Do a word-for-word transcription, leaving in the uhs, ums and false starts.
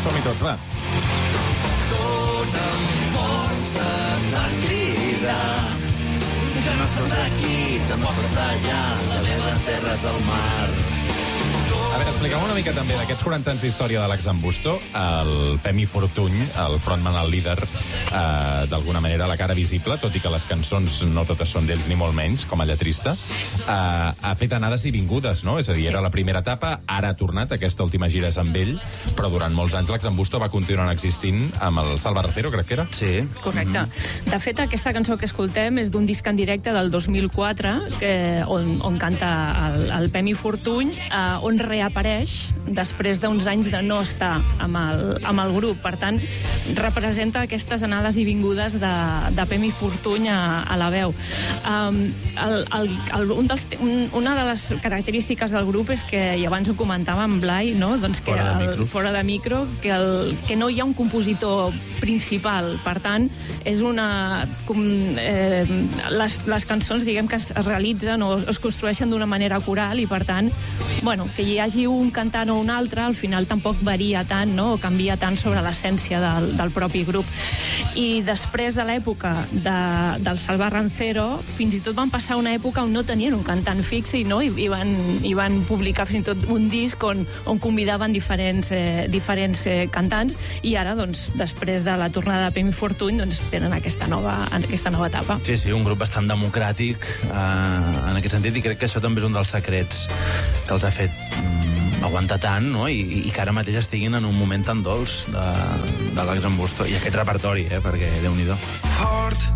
Som-hi tots, va. Dóna'm força, tant cridar, que no som d'aquí, tampoc som d'allà, la meva terra és el mar. A veure, expliqueu una mica també d'aquests quaranta anys d'història de l'Exambusto. El Pemi Fortuny, el frontman, el líder, eh, d'alguna manera la cara visible, tot i que les cançons no totes són d'ells ni molt menys, com a lletrista, eh, ha fet anades i vingudes, no? És a dir, era la primera etapa, ara ha tornat, aquesta última gira és amb ell, però durant molts anys l'Exambusto va continuar existint amb el Salva Racero, crec que era. Sí. Correcte. De fet, aquesta cançó que escoltem és d'un disc en directe del dos mil quatre, que, on, on canta el, el Pemi Fortuny, eh, on reapareix després d'uns anys de no estar amb el, amb el grup. Per tant, representa aquestes anades i vingudes de, de Pemi Fortuny a, a la veu. Um, el, el, el, un dels, un, una de les característiques del grup és que, i abans ho comentava en Blai, no? doncs que Fora de el, micro. fora de micro, que, el, que no hi ha un compositor principal. Per tant, és una... Com, eh, les, les cançons, diguem que es realitzen o es construeixen d'una manera coral i, per tant, bueno, que hi hagi un cantant o un altre, al final tampoc varia tant, no? O canvia tant sobre l'essència del, del propi grup. I després de l'època de, del Salva Rancero, fins i tot van passar una època on no tenien un cantant fix i, no? I, i, van, i van publicar fins i tot un disc on, on convidaven diferents, eh, diferents eh, cantants, i ara, doncs, després de la tornada de Pemi Fortuny, doncs, tenen aquesta nova, aquesta nova etapa. Sí, sí, un grup bastant democràtic eh, en aquest sentit, i crec que això també és un dels secrets que els ha fet mm, aguantar tant, no? I, i que ara mateix estiguin en un moment tan dolç de, de l'Exambusto i aquest repertori, eh? Perquè Déu-n'hi-do. Fort